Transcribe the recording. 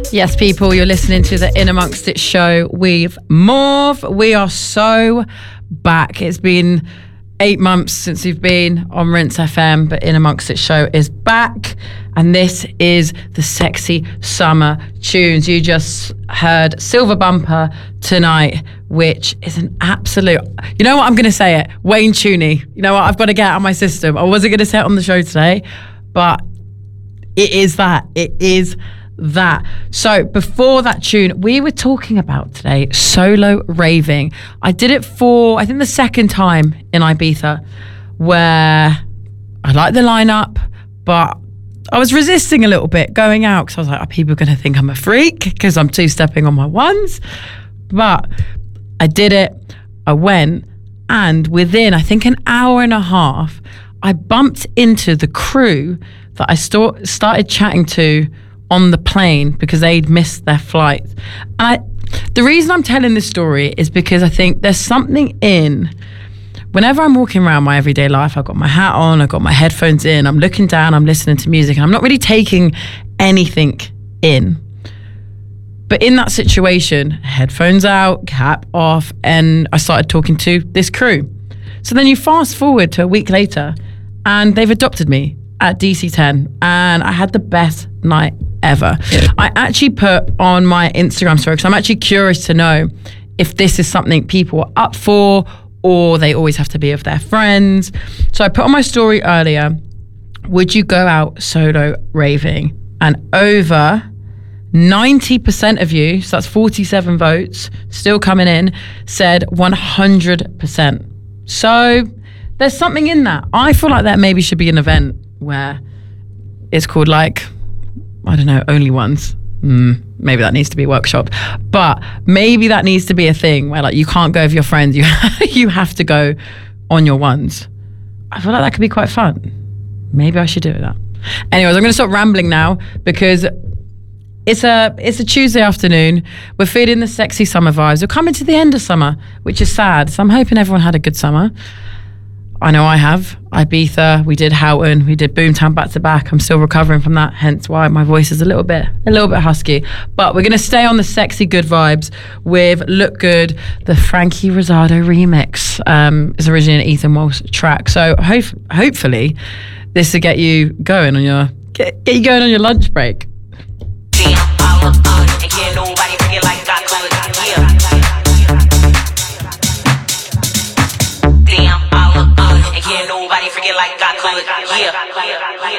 Yes, people, you're listening to the In Amongst It show with Morv. We are so back. It's been 8 months since we've been on Rinse FM, but In Amongst It show is back. And this is the sexy summer tunes. You just heard Silver Bumper Tonight, which is an absolute, you know what, I'm going to say it, Wayne Tooney. You know what, I've got to get it out of my system. I wasn't going to say it on the show today, but it is that. It is that. So before that tune, we were talking about today solo raving. I did it for, I think, the second time in Ibiza, where I liked the lineup, but I was resisting a little bit going out because I was like, are people going to think I'm a freak because I'm two-stepping on my ones? But I did it. I went, and within, I think, an hour and a half, I bumped into the crew that I started chatting to on the plane because they'd missed their flight. And the reason I'm telling this story is because I think there's something in, whenever I'm walking around my everyday life, I've got my hat on, I've got my headphones in, I'm looking down, I'm listening to music, and I'm not really taking anything in. But in that situation, headphones out, cap off, and I started talking to this crew. So then you fast forward to a week later, and they've adopted me at DC10, and I had the best night ever. I actually put on my Instagram story, because I'm actually curious to know if this is something people are up for, or they always have to be with their friends. So I put on my story earlier, would you go out solo raving? And over 90% of you, so that's 47 votes, still coming in, said 100%. So there's something in that. I feel like that maybe should be an event where it's called, like, I don't know, Only Ones. Maybe that needs to be workshopped. But maybe that needs to be a thing where, like, you can't go with your friends. You have to go on your ones. I feel like that could be quite fun. Maybe I should do that. Anyways, I'm going to stop rambling now because it's a Tuesday afternoon. We're feeling the sexy summer vibes. We're coming to the end of summer, which is sad. So I'm hoping everyone had a good summer. I know I have. Ibiza, we did Houghton, we did Boomtown back to back. I'm still recovering from that, hence why my voice is a little bit husky. But we're going to stay on the sexy good vibes with Look Good, the Frankie Rosado remix. It's originally an Ethan Walsh track. So hopefully this will get you going on your lunch break. Nobody freaking like I could, yeah.